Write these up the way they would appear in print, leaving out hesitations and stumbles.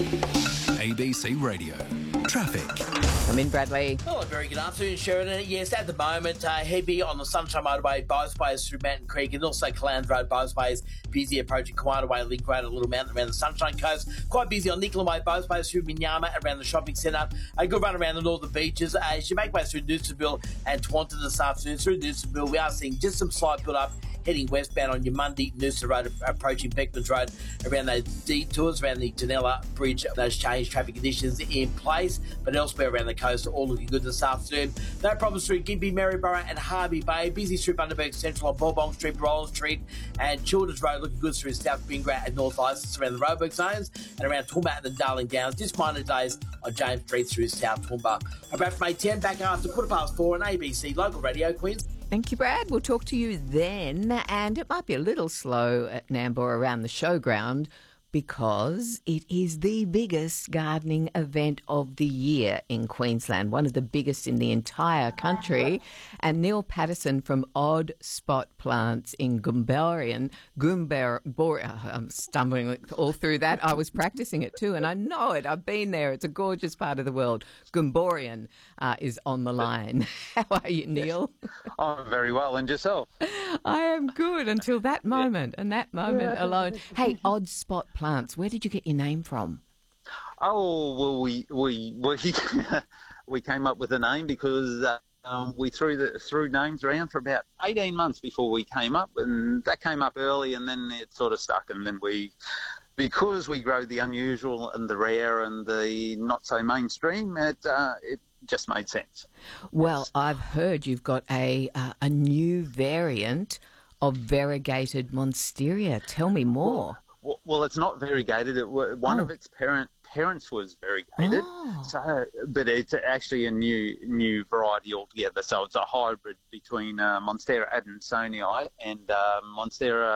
ABC Radio. Traffic. Come in, Bradley. Well, a very good afternoon, Sheridan. Yes, at the moment, heavy on the Sunshine Motorway, both ways through Mountain Creek, and also Calandra Road, both ways. Busy approaching Kiwana Way, Link Road, a Little Mountain around the Sunshine Coast. Quite busy on Nicola Way, both ways through Minyama, around the shopping centre. A good run around the northern beaches. As you make way through Noosaville and Taunton this afternoon, through Noosaville, we are seeing just some slight build-up heading westbound on your Mundy, Noosa Road, approaching Beckmans Road, around those detours, around the Janella Bridge. Those changed traffic conditions in place, but elsewhere around the coast, all looking good this afternoon. No problems through Gympie, Maryborough and Harvey Bay. Busy through Bundaberg Central on Bourbon Street, Rollins Street and Childers Road, looking good through South Bingrat and North Isis around the Roebuck zones, and around Toowoomba and Darling Downs. Just minor days on James Street through South Toowoomba. About from 8:10, back after 4:15 on ABC Local Radio Queens. Thank you, Brad. We'll talk to you then. And it might be a little slow at Nambour around the showground because it is the biggest gardening event of the year in Queensland, one of the biggest in the entire country. And Neil Patterson from Odd Spot Plants in Goomborean, I'm stumbling all through that. I was practicing it too, and I know it. I've been there. It's a gorgeous part of the world. Goomborean is on the line. How are you, Neil? I'm very well, and yourself? I am good until that moment, and that moment alone. Hey, Odd Spot Plants, where did you get your name from? Oh, well, we we came up with a name because we threw names around for about 18 months before we came up, and that came up early, and then it sort of stuck, and then because we grow the unusual and the rare and the not so mainstream, it just made sense. Well, I've heard you've got a new variant of variegated monstera. Tell me more. Well, it's not variegated. One of its parents was variegated, but it's actually a new variety altogether. So it's a hybrid between Monstera adansonii and Monstera,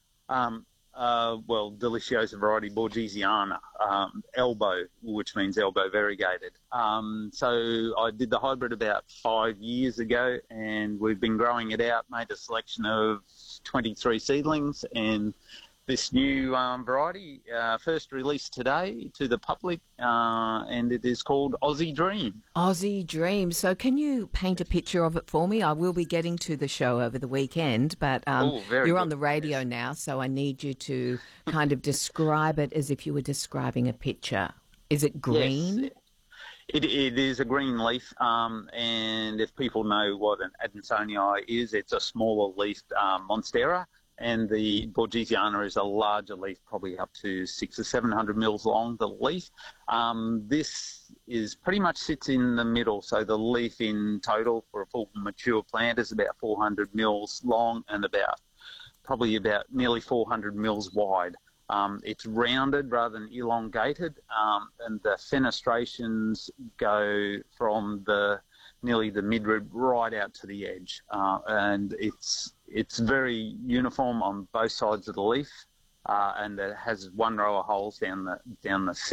deliciosa variety Borgesiana, elbow, which means elbow variegated. So I did the hybrid about 5 years ago, and we've been growing it out, made a selection of 23 seedlings, and this new variety first released today to the public, and it is called Aussie Dream. Aussie Dream. So can you paint a picture of it for me? I will be getting to the show over the weekend, but you're good. on the radio now, so I need you to kind of describe it as if you were describing a picture. Is it green? Yes. It is a green leaf, and if people know what an adansonii is, it's a smaller leafed monstera. And the Borgesiana is a larger leaf, probably up to 600 or 700 mils long, the leaf. This is pretty much sits in the middle, so the leaf in total for a full mature plant is about 400 mils long and probably about nearly 400 mils wide. It's rounded rather than elongated, and the fenestrations go from nearly the midrib right out to the edge, and it's very uniform on both sides of the leaf, and it has one row of holes down the